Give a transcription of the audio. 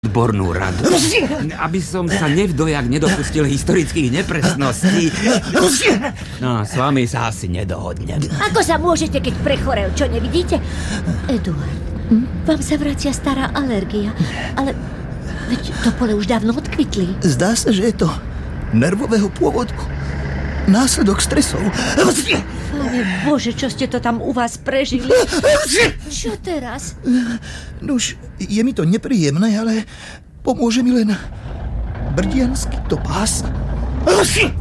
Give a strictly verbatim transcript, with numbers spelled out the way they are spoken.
odbornú radu, aby som sa nevdojak nedopustil historických nepresností. No, s vami sa asi nedohodnem. Ako sa môžete, keď prechorel? Čo, nevidíte? Eduard, hm? vám sa vracia stará alergia, ale veď to pole už dávno odkvitli. Zdá sa, že je to nervového pôvodu. Následok stresov. Pane Bože, čo ste to tam u vás prežili? Čo teraz? Nuž, je mi to nepríjemné, ale pomôže mi len brdiansky topás.